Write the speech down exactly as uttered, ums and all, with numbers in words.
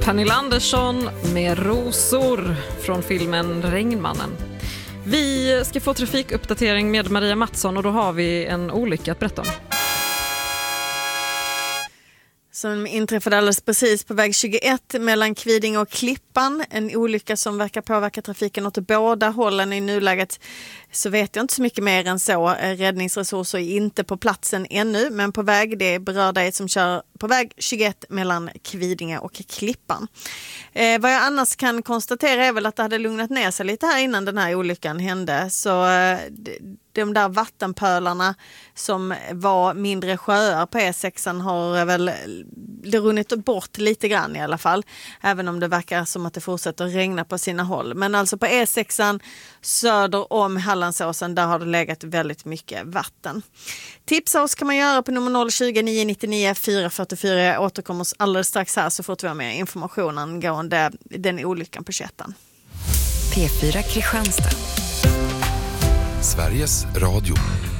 Pernilla Andersson med Rosor från filmen Regnmannen. Vi ska få trafikuppdatering med Maria Mattsson och då har vi en olycka att berätta om. Som inträffade alldeles precis på väg tjugoett mellan Kvidinge och Klippan. En olycka som verkar påverka trafiken åt båda hållen. I nuläget så vet jag inte så mycket mer än så. Räddningsresurser är inte på platsen ännu, men på väg. Det är berörda som kör på väg tjugoett mellan Kvidinge och Klippan. Eh, vad jag annars kan konstatera är väl att det hade lugnat ner sig lite här innan den här olyckan hände. Så eh, de där vattenpölarna som var mindre sjöar på E sexan har väl det runnit bort lite grann i alla fall. Även om det verkar som att det fortsätter regna på sina håll. Men alltså på E sexan söder om Hallandsåsen, där har det legat väldigt mycket vatten. Tipsa oss kan man göra på nummer noll tjugo, nio nittionio, fyra fyrtiofyra. Jag återkommer alldeles strax här så fort vi har mer information angående den olyckan på Tjättan. P fyra Kristianstad. Sveriges Radio.